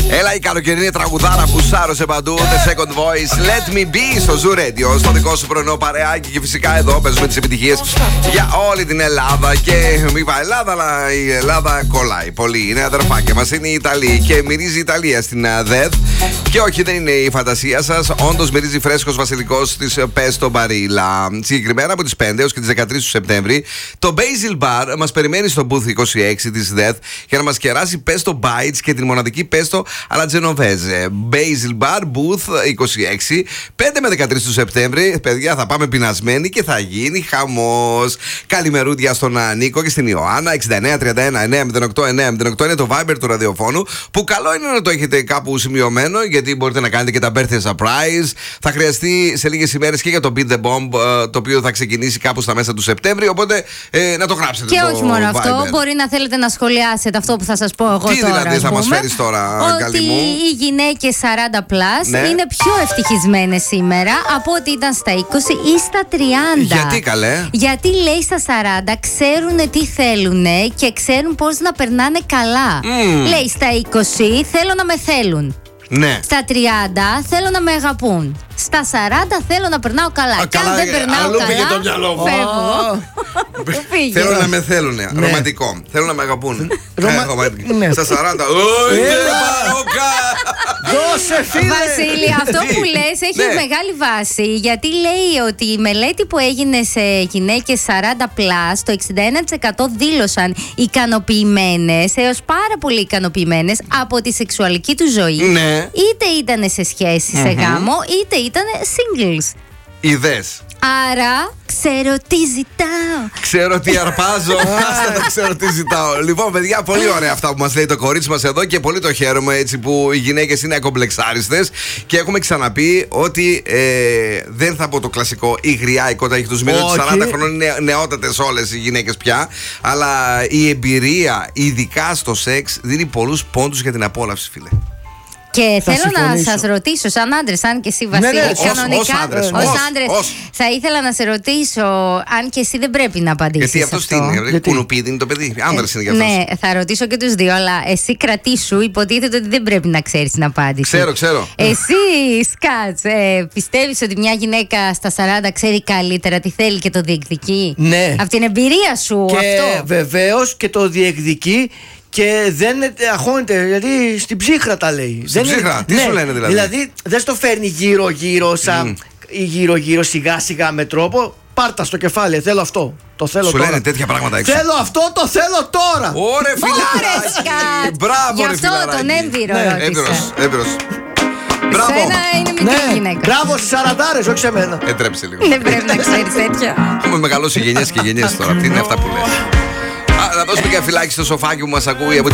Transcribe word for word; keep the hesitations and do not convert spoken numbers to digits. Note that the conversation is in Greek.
Έλα η καλοκαιρινή τραγουδάρα που σάρωσε παντού. The second voice, let me be στο Zoo Radio. Στο δικό σου πρωινό παρεάκι. Και φυσικά εδώ παίζουμε τις επιτυχίες για όλη την Ελλάδα. Και μη πάει Ελλάδα, αλλά η Ελλάδα κολλάει πολύ. Είναι αδερφάκια μας, είναι η Ιταλία. Και μυρίζει η Ιταλία στην ΔΕΘ. Και όχι, δεν είναι η φαντασία σας. Όντως μυρίζει φρέσκος βασιλικός της Pesto Barilla. Συγκεκριμένα από τις πέντε έως και τις δεκατρείς του Σεπτέμβρη, το Basil Bar μας περιμένει στο booth είκοσι έξι της ΔΕΘ για να μας κεράσει Pesto Bites και την μοναδική Pesto alla Genovese. Basil Bar, booth είκοσι έξι, πέντε με δεκατρείς του Σεπτέμβρη. Παιδιά, θα πάμε πεινασμένοι και θα γίνει χαμός. Καλημερούδια στον Νίκο και στην Ιωάννα. εξήντα εννέα τριάντα ένα εννέα μηδέν οκτώ εννέα μηδέν οκτώ είναι το Viber του ραδιοφώνου, που καλό είναι να το έχετε κάπου σημειωμένο, γιατί μπορείτε να κάνετε και τα birthday surprise. Θα χρειαστεί σε λίγες ημέρες και για το Beat the Bomb, το οποίο θα ξεκινήσει κάπου στα μέσα του Σεπτέμβρη. Οπότε ε, να το γράψετε. Και το όχι μόνο Viber. αυτό, μπορεί να θέλετε να σχολιάσετε αυτό που θα σας πω εγώ. Τι τώρα. Τι δηλαδή θα μας φέρεις τώρα, ότι οι γυναίκες σαράντα πλας ναι. είναι πιο ευτυχισμένες σήμερα από ό,τι ήταν στα είκοσι ή στα τριάντα. Γιατί καλέ? Γιατί λέει στα σαράντα ξέρουν τι θέλουν και ξέρουν πώς να περνάνε καλά. Mm. Λέει στα είκοσι θέλω να με θέλουν. Ναι. Στα τριάντα θέλω να με αγαπούν. Στα σαράντα θέλω να περνάω καλά. Α, και αν καλά, δεν περνάω αλλού καλά, πήγε το μυαλό μου. φεύγω. Θέλω να με θέλουν. Ναι. Ρομαντικό. Θέλω να με αγαπούν. Ρωμα... Ε, ρομαντικό. Ναι. Στα σαράντα. Δώσε φίλε. Βασίλη, αυτό που λες έχει Ναι. μεγάλη βάση. Γιατί λέει ότι η μελέτη που έγινε σε γυναίκες σαράντα πλας, το εξήντα ένα τοις εκατό δήλωσαν ικανοποιημένες, έως πάρα πολύ ικανοποιημένες από τη σεξουαλική του ζωή. Ναι. Είτε ήταν σε σχέση, σε γάμο, είτε ήταν singles. Ιδές. Άρα, ξέρω τι ζητάω. Ξέρω τι αρπάζω. Άστα το ξέρω τι ζητάω. Λοιπόν, παιδιά, πολύ ωραία αυτά που μας λέει το κορίτσι μας εδώ και πολύ το χαίρομαι έτσι που οι γυναίκες είναι ακομπλεξάριστες. Και έχουμε ξαναπεί ότι ε, δεν θα πω το κλασικό η γριά η έχει τους μήνες. σαράντα χρονών είναι νεότατες όλες οι γυναίκες πια. Αλλά η εμπειρία, ειδικά στο σεξ, δίνει πολλούς πόντους για την απόλαυση, φίλε. Και θα θέλω συμφωνήσω. να σας ρωτήσω, σαν άντρες, αν και εσύ Βασίλη, ναι, ως- κανονικά, ως άντρες, ως ως- άντρες, ως. θα ήθελα να σε ρωτήσω, αν και εσύ δεν πρέπει να απαντήσεις Γιατί αυτός τι αυτό. είναι, Γιατί? κουνουπίδι είναι το παιδί. Άνδρας είναι κι αυτός. Ναι, θα ρωτήσω και τους δύο, αλλά εσύ κρατήσου, υποτίθεται ότι δεν πρέπει να ξέρεις την απάντηση. Ξέρω, ξέρω. Εσύ, Σκάτς, ε, πιστεύεις ότι μια γυναίκα στα σαράντα ξέρει καλύτερα τι θέλει και το διεκδικεί? Ναι. Από την εμπειρία σου Και αυτό. βεβαίως και το διεκδικεί. Και δεν αγχώνεται, γιατί στην ψύχρα τα λέει. Στην δεν ψύχρα, τι σου λένε δηλαδή? Δηλαδή δεν στο φέρνει γύρω-γύρω, σαν γύρω-γύρω, σιγά-σιγά με τρόπο. Πάρτα στο κεφάλι, θέλω αυτό. Το θέλω Σου τώρα. λένε τέτοια πράγματα έξω. Θέλω αυτό, το θέλω τώρα. Ωρε φιλαράκι. Σκάτς. Μπράβο, Γι' ρε αυτό φιλαράκι. τον έμπειρο Ναι, ρώτησα. Έμπειρος, έμπειρος. Μπράβο. Σένα είναι μικρή Ναι, γυναίκα. μπράβο στις σαραντάρες, όχι σε μένα. Έτρεψε λίγο. Δεν πρέπει να ξέρεις τέτοια. Έχουμε μεγαλώσει γενιές και γενιές τώρα. Τι είναι αυτά που λες? Α, να δώσουμε και ένα φυλάκι στο σοφάκι που μας ακούει από